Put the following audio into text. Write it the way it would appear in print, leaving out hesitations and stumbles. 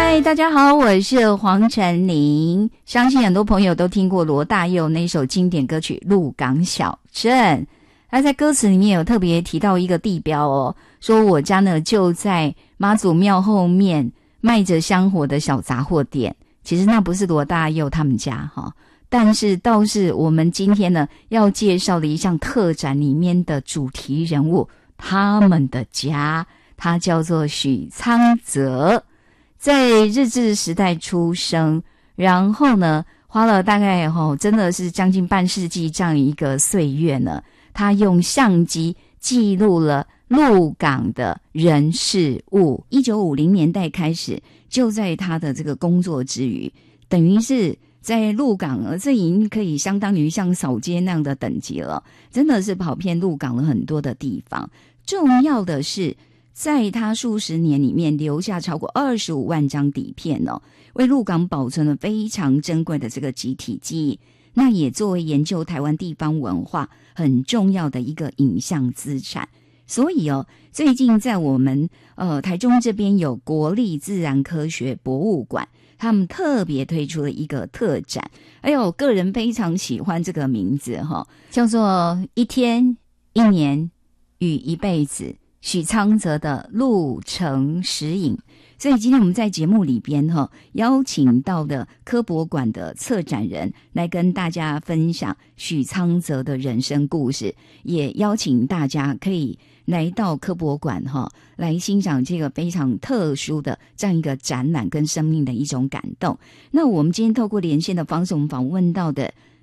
嗨，大家好，我是黄晨林。相信很多朋友都听过罗大佑那首经典歌曲《鹿港小镇》，他在歌词里面有特别提到一个地标哦，说我家呢就在妈祖庙后面卖着香火的小杂货店。其实那不是罗大佑他们家哈，但是倒是我们今天呢要介绍的一项特展里面的主题人物，他们的家，他叫做许昌泽。在日治时代出生，然后呢花了大概真的是将近半世纪这样一个岁月呢，他用相机记录了鹿港的人事物。1950年代开始，就在他的这个工作之余，等于是在鹿港，这已经可以相当于像扫街那样的等级了，真的是跑遍鹿港了很多的地方。重要的是在他数十年里面留下超过25万张底片哦，为鹿港保存了非常珍贵的这个集体记忆，那也作为研究台湾地方文化很重要的一个影像资产。所以最近在我们台中这边有国立自然科学博物馆，他们特别推出了一个特展，我个人非常喜欢这个名字叫做一天一年与一辈子，许昌泽的路程实影。所以今天我们在节目里边邀请到的科博馆的策展人来跟大家分享许昌泽的人生故事，也邀请大家可以来到科博馆来欣赏这个非常特殊的这样一个展览跟生命的一种感动。那我们今天透过连线的方式，我们访问到的